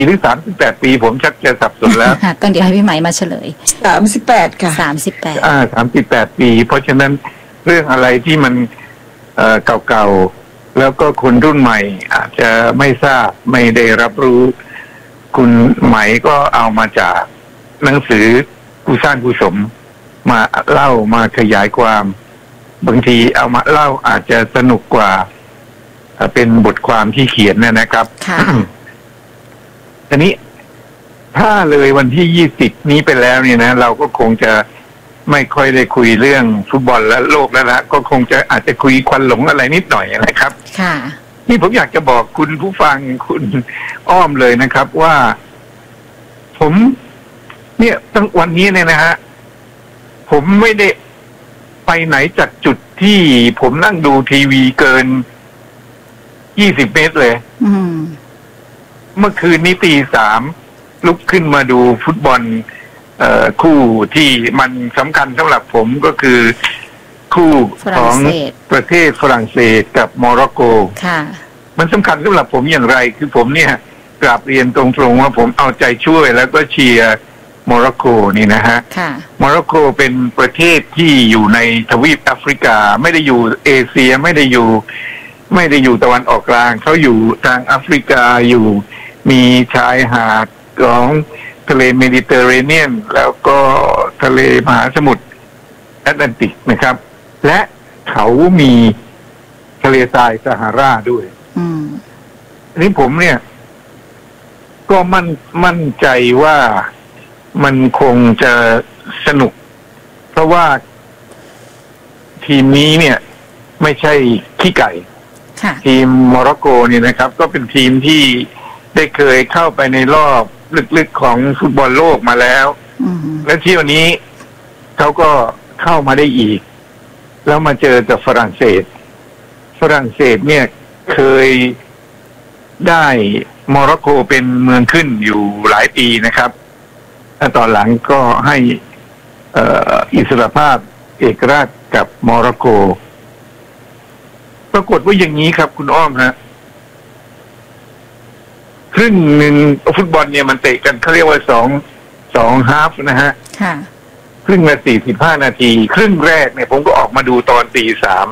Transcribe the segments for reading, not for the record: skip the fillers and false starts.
หรือ38 ปีผมชักจะสับสนแล้วก็เดี๋ยวให้พี่ไหมมาเฉลย 38ค่ะ 38 ปีเพราะฉะนั้นเรื่องอะไรที่มันเก่าๆแล้วก็คนรุ่นใหม่อาจจะไม่ทราบไม่ได้รับรู้คุณไหมก็เอามาจากหนังสือผู้สร้างผู้สมมาเล่ามาขยายความบางทีเอามาเล่าอาจจะสนุกกว่าเป็นบทความที่เขียนนะครับทีนี้ถ้าเลยวันที่20นี้ไปแล้วเนี่ยนะเราก็คงจะไม่ค่อยได้คุยเรื่องฟุตบอลและโลกแล้วละก็คงจะอาจจะคุยควันหลงอะไรนิดหน่อยนะครับค่ะนี่ผมอยากจะบอกคุณผู้ฟังคุณอ้อมเลยนะครับว่าผมเนี่ยตั้งวันนี้เนี่ยนะฮะผมไม่ได้ไปไหนจากจุดที่ผมนั่งดูทีวีเกิน20 เมตรเลยเมื่อคืนนี้ตี 3ลุกขึ้นมาดูฟุตบอลคู่ที่มันสำคัญสำหรับผมก็คือคู่ของประเทศฝรั่งเศสกับโมร็อกโกมันสำคัญสำหรับผมอย่างไรคือผมเนี่ยกราบเรียนตรงๆว่าผมเอาใจช่วยแล้วก็เชียร์โมร็อกโกนี่นะฮะโมร็อกโกเป็นประเทศที่อยู่ในทวีปแอฟริกาไม่ได้อยู่เอเชียไม่ได้อยู่ตะวันออกกลางเขาอยู่ทางแอฟริกาอยู่มีชายหาดของทะเลเมดิเตอร์เรเนียนแล้วก็ทะเลมหาสมุทรแอตแลนติกนะครับและเขามีทะเลทรายซาฮาราด้วยนี่ผมเนี่ยก็มั่นใจว่ามันคงจะสนุกเพราะว่าทีมนี้เนี่ยไม่ใช่ขี้ไก่ทีมโมร็อกโกเนี่ยนะครับก็เป็นทีมที่ได้เคยเข้าไปในรอบลึกๆของฟุตบอลโลกมาแล้วและที่วันนี้เขาก็เข้ามาได้อีกแล้วมาเจอกับฝรั่งเศสเนี่ยเคยได้โมร็อกโกเป็นเมืองขึ้นอยู่หลายปีนะครับและตอนหลังก็ให้อิสรภาพเอกราชกับโมร็อกโกปรากฏว่าอย่างนี้ครับคุณอ้อมฮะครึ่งหนึ่งฟุตบอลเนี่ยมันเตะกันเขาเรียกว่าสองฮาล์ฟนะฮะครึ่งละ45 นาทีครึ่งแรกเนี่ยผมก็ออกมาดูตอนตี 3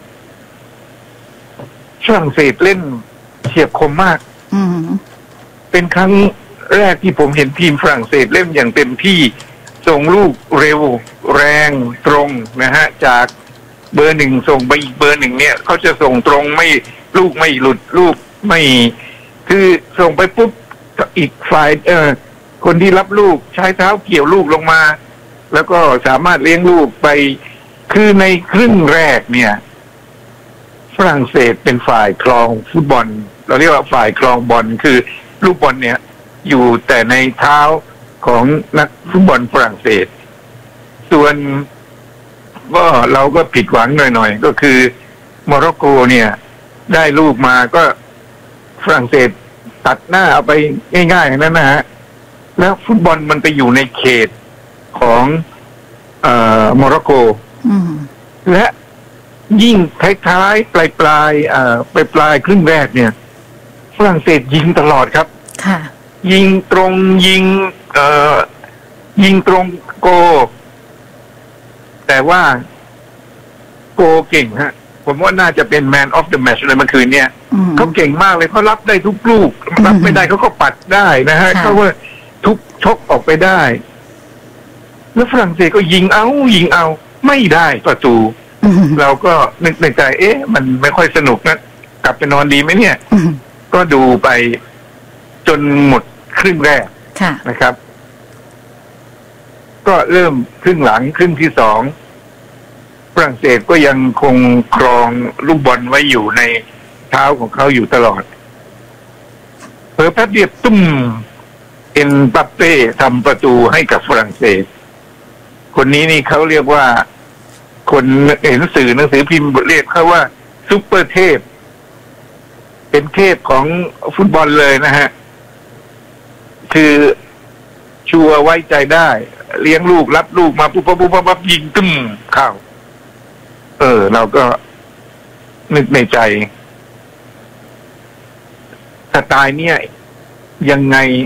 ฝรั่งเศสเล่นเฉียบคมมากเป็นครั้งแรกที่ผมเห็นทีมฝรั่งเศสเล่นอย่างเต็มที่ส่งลูกเร็วแรงตรงนะฮะจากเบอร์ 1ส่งไปอีกเบอร์ 1เนี่ยเขาจะส่งตรงไม่ลูกไม่หลุดลูกไม่คือส่งไปปุ๊บอีกฝ่ายคนที่รับลูกใช้เท้าเกี่ยวลูกลงมาแล้วก็สามารถเลี้ยงลูกไปคือในครึ่งแรกเนี่ยฝรั่งเศสเป็นฝ่ายครองฟุตบอลเราเรียกว่าฝ่ายครองบอลคือลูกบอลเนี่ยอยู่แต่ในเท้าของนักฟุตบอลฝรั่งเศสส่วนก็เราก็ผิดหวังหน่อยๆก็คือโมร็อกโกเนี่ยได้ลูกมาก็ฝรั่งเศสตัดหน้าเอาไปง่ายๆนั่นนะฮะแล้วฟุตบอลมันไปอยู่ในเขตของโมร็อกโกและยิ่งท้ายๆปลายครึ่งแรกเนี่ยฝรั่งเศสยิงตลอดครับยิงตรงยิงตรงโกแต่ว่าโกเก่งฮะผมว่าน่าจะเป็น Man of the Match เลยเมื่อคืนเนี่ยเขาเก่งมากเลยเขารับได้ทุกลูกรับไม่ได้เขาก็ปัดได้นะฮะเขาว่าทุกชกออกไปได้แล้วฝรั่งเศสก็ยิงเอาไม่ได้ประตูเราก็นึกในใจมันไม่ค่อยสนุกนะกลับไปนอนดีไหมเนี่ยก็ดูไปจนหมดครึ่งแรกนะครับก็เริ่มครึ่งหลังครึ่งที่2ฝรั่งเศสก็ยังคงครองลูกบอลไว้อยู่ในเท้าของเขาอยู่ตลอดเผลอแป๊บเดียวตุ้มเอ็นบัปเป้ทำประตูให้กับฝรั่งเศสคนนี้นี่เขาเรียกว่าคนเห็นหนังสือพิมพ์เรียกเขาว่าซุปเปอร์เทพเป็นเทพของฟุตบอลเลยนะฮะคือชัวร์ไว้ใจได้เลี้ยงลูกรับลูกมาปุ๊บยิงตึ้มเข้าเราก็นึกในใจสไตล์เนี่ยยังไง